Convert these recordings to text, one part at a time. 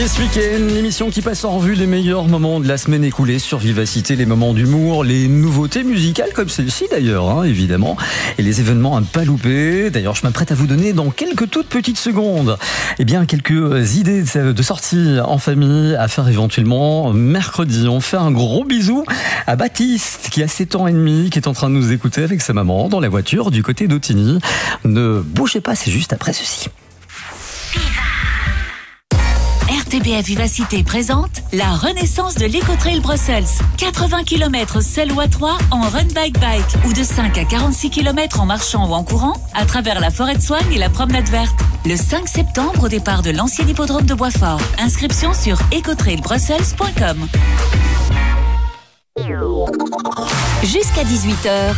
Yes Weekend, l'émission qui passe en revue les meilleurs moments de la semaine écoulée sur Vivacité, les moments d'humour, les nouveautés musicales comme celle-ci d'ailleurs, évidemment, et les événements à ne pas louper. D'ailleurs, je m'apprête à vous donner dans quelques toutes petites secondes, quelques idées de sortie en famille à faire éventuellement mercredi. On fait un gros bisou à Baptiste qui a 7 ans et demi, qui est en train de nous écouter avec sa maman dans la voiture du côté d'Autigny. Ne bougez pas, c'est juste après ceci. RTBF Vivacité présente la renaissance de l'Ecotrail Brussels. 80 km seul ou à 3 en run bike ou de 5 à 46 km en marchant ou en courant à travers la forêt de Soignes et la promenade verte. Le 5 septembre au départ de l'ancien hippodrome de Boisfort. Inscription sur ecotrailbrussels.com. Jusqu'à 18h.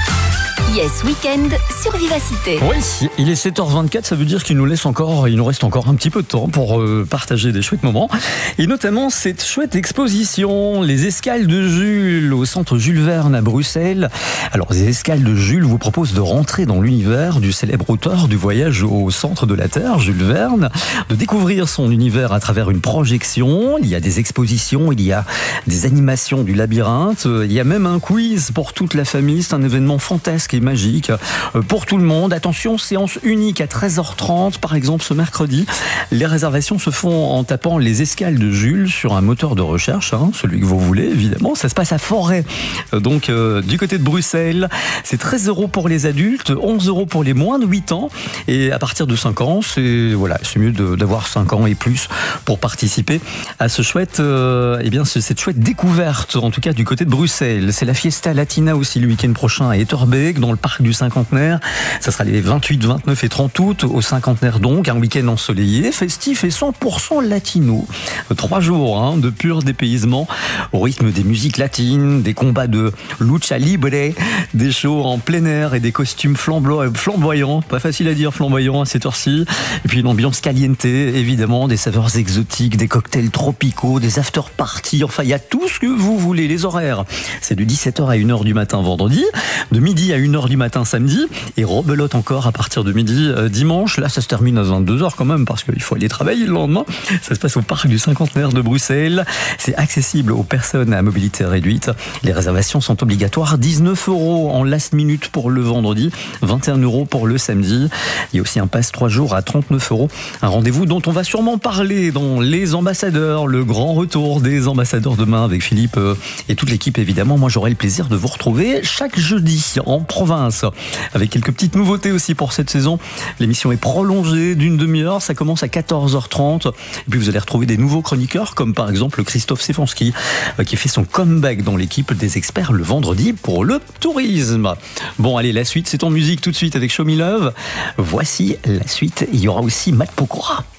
Yes Weekend sur Vivacité. Oui, il est 7h24, ça veut dire qu'il nous reste encore un petit peu de temps pour partager des chouettes moments. Et notamment cette chouette exposition, les escales de Jules au centre Jules Verne à Bruxelles. Alors, les escales de Jules vous proposent de rentrer dans l'univers du célèbre auteur du voyage au centre de la Terre, Jules Verne, de découvrir son univers à travers une projection. Il y a des expositions, il y a des animations du labyrinthe, il y a même un quiz pour toute la famille. C'est un événement fantasque et magique pour tout le monde. Attention, séance unique à 13h30 par exemple ce mercredi. Les réservations se font en tapant les escales de Jules sur un moteur de recherche, celui que vous voulez évidemment. Ça se passe à Forêt, donc du côté de Bruxelles. C'est 13 € pour les adultes, 11 € pour les moins de 8 ans, et à partir de 5 ans, c'est mieux d'avoir 5 ans et plus pour participer à ce chouette, cette chouette découverte, en tout cas du côté de Bruxelles. C'est la Fiesta Latina aussi le week-end prochain à Etterbeek, dans le parc du Cinquantenaire. Ça sera les 28, 29 et 30 août au Cinquantenaire, donc un week-end ensoleillé, festif et 100% latino. 3 jours de pur dépaysement au rythme des musiques latines, des combats de lucha libre, des shows en plein air et des costumes flamboyants, pas facile à dire flamboyants à cette heure-ci, et puis une ambiance caliente évidemment, des saveurs exotiques, des cocktails tropicaux, des after-parties, enfin il y a tout ce que vous voulez. Les horaires, c'est de 17h à 1h du matin vendredi, de midi à 1h du matin samedi, et rebelote encore à partir de midi dimanche. Là ça se termine à 22h quand même parce qu'il faut aller travailler le lendemain. Ça se passe au parc du Cinquantenaire de Bruxelles. C'est accessible aux personnes à mobilité réduite. Les réservations sont obligatoires, 19 € en last minute pour le vendredi, 21 € pour le samedi. Il y a aussi un pass 3 jours à 39 €. Un rendez-vous dont on va sûrement parler dans Les Ambassadeurs, le grand retour des ambassadeurs demain avec Philippe et toute l'équipe évidemment. Moi j'aurai le plaisir de vous retrouver chaque jeudi en province avec quelques petites nouveautés aussi pour cette saison. L'émission est prolongée d'une demi-heure, ça commence à 14h30, et puis vous allez retrouver des nouveaux chroniqueurs comme par exemple Christophe Stefanski qui fait son comeback dans l'équipe des experts le vendredi pour le tourisme. Bon allez, la suite c'est en musique tout de suite avec Show Me Love. Voici la suite, il y aura aussi Matt Pokora.